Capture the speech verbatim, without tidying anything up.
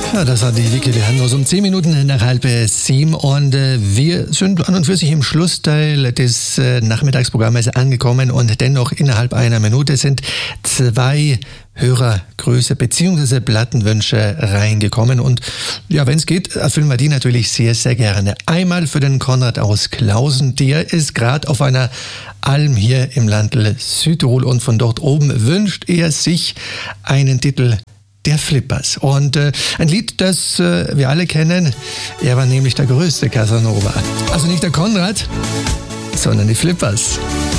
Ja, das hat die Wiki Leandros um zehn Minuten nach halb sieben und äh, wir sind an und für sich im Schlussteil des äh, Nachmittagsprogramms angekommen und dennoch innerhalb einer Minute sind zwei Hörergrüße bzw. Plattenwünsche reingekommen und ja, wenn es geht, erfüllen wir die natürlich sehr, sehr gerne. Einmal für den Konrad aus Klausen, der ist gerade auf einer Alm hier im Landl Südtirol und von dort oben wünscht er sich einen Titel der Flippers. Und äh, ein Lied, das äh, wir alle kennen, er war nämlich der größte Casanova. Also nicht der Konrad, sondern die Flippers.